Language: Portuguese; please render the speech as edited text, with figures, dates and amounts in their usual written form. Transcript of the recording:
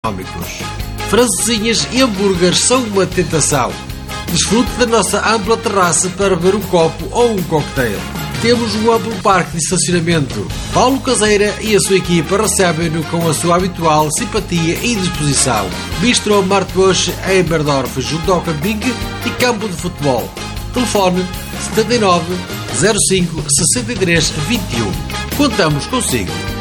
gastronómicos. Francesinhas e hambúrgueres são uma tentação. Desfrute da nossa ampla terraça para beber um copo ou um cocktail. Temos um amplo parque de estacionamento. Paulo Caseira e a sua equipa recebem-no com a sua habitual simpatia e disposição. Bistro Martbush em Berdorf, junto ao camping e campo de futebol. Telefone 79 05 63 21. Contamos consigo.